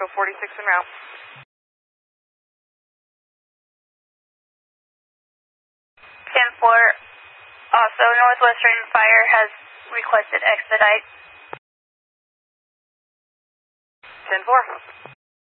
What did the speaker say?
show 46 en route. 10-4, also Northwestern Fire has requested expedite. 10-4.